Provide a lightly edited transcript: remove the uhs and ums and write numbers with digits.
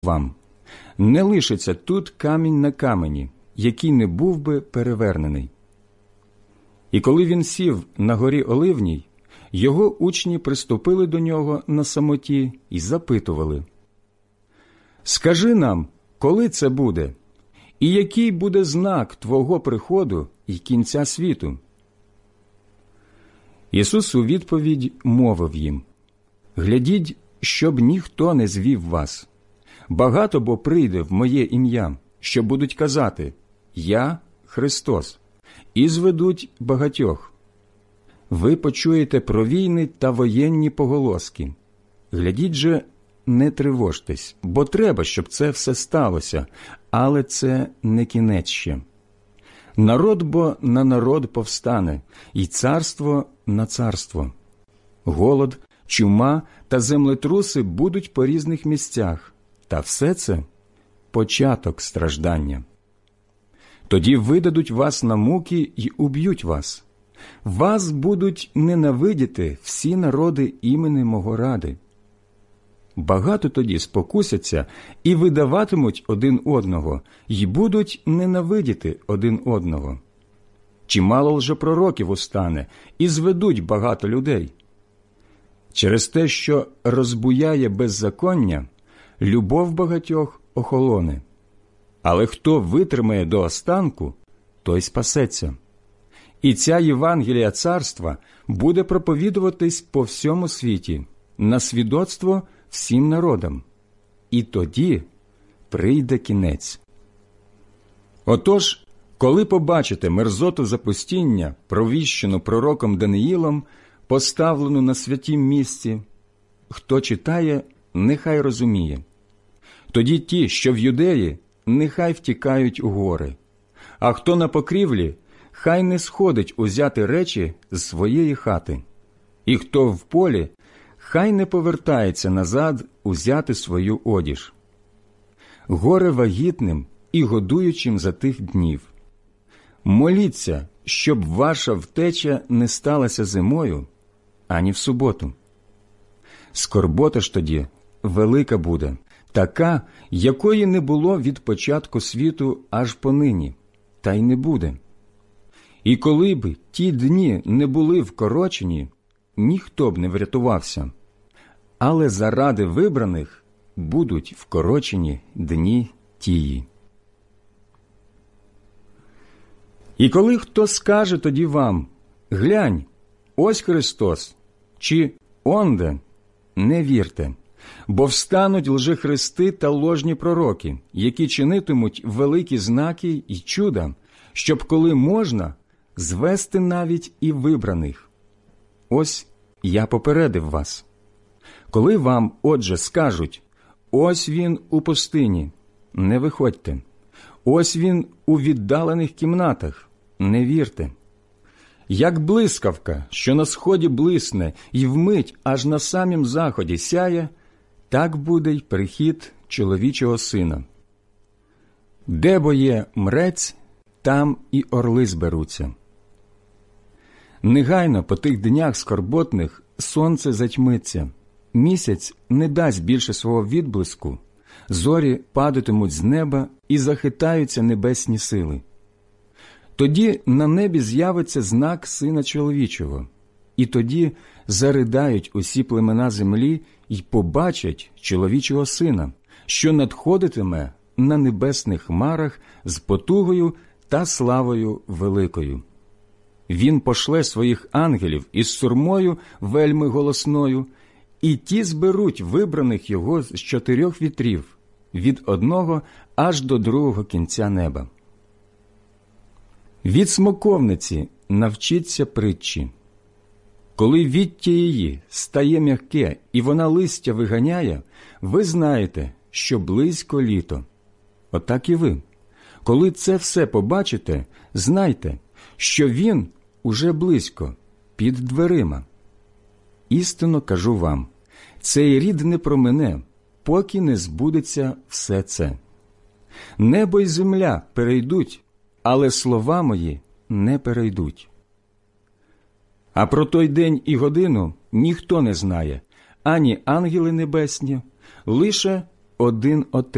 вам, не лишиться тут камінь на камені, який не був би перевернений». І коли він сів на горі Оливній, його учні приступили до нього на самоті і запитували: «Скажи нам, коли це буде? І який буде знак Твого приходу і кінця світу?» Ісус у відповідь мовив їм: «Глядіть, щоб ніхто не звів вас. Багато бо прийде в моє ім'я, що будуть казати: Я Христос, і зведуть багатьох. Ви почуєте про війни та воєнні поголоски. Глядіть же, не тривожтесь, бо треба, щоб це все сталося, але це не кінець ще. Народ бо на народ повстане, і царство на царство. Голод, чума та землетруси будуть по різних місцях, та все це – початок страждання. Тоді видадуть вас на муки й уб'ють вас. Вас будуть ненавидіти всі народи імені мого ради. Багато тоді спокусяться і видаватимуть один одного, й будуть ненавидіти один одного. Чимало лжепророків устане, і зведуть багато людей. Через те, що розбуяє беззаконня, любов багатьох охолоне. Але хто витримає до останку, той спасеться. І ця Євангелія царства буде проповідуватись по всьому світі, на свідоцтво всім народам. І тоді прийде кінець. Отож, коли побачите мерзоту запустіння, провіщену пророком Даниїлом, поставлену на святім місці, хто читає, нехай розуміє. Тоді ті, що в Юдеї, нехай втікають у гори, а хто на покрівлі, хай не сходить узяти речі з своєї хати, і хто в полі, хай не повертається назад узяти свою одіж. Горе вагітним і годуючим за тих днів. Моліться, щоб ваша втеча не сталася зимою, ані в суботу. Скорбота ж тоді велика буде, така, якої не було від початку світу аж понині, та й не буде. І коли б ті дні не були вкорочені, ніхто б не врятувався. Але заради вибраних будуть вкорочені дні тії. І коли хто скаже тоді вам: «Глянь, ось Христос», чи «Онде», не вірте, бо встануть лжехристи та ложні пророки, які чинитимуть великі знаки й чуда, щоб, коли можна, звести навіть і вибраних. Ось я попередив вас. Коли вам, отже, скажуть: «Ось він у пустині», не виходьте. «Ось він у віддалених кімнатах», не вірте. Як блискавка, що на сході блисне і вмить аж на самім заході сяє, так буде й прихід чоловічого сина. Де бо є мрець, там і орли зберуться. Негайно по тих днях скорботних сонце затьмиться, місяць не дасть більше свого відблиску, зорі падатимуть з неба і захитаються небесні сили. Тоді на небі з'явиться знак Сина Чоловічого, і тоді заридають усі племена землі й побачать Чоловічого Сина, що надходитиме на небесних хмарах з потугою та славою великою. Він пошле своїх ангелів із сурмою вельми голосною, і ті зберуть вибраних його з 4 вітрів, від одного аж до другого кінця неба. Від смоковниці навчіться притчі. Коли віття її стає м'яке і вона листя виганяє, ви знаєте, що близько літо. Отак і ви. Коли це все побачите, знайте, що він уже близько, під дверима. Істинно кажу вам, цей рід не промине, поки не збудеться все це. Небо й земля перейдуть, але слова мої не перейдуть. А про той день і годину ніхто не знає, ані ангели небесні, лише один Отець.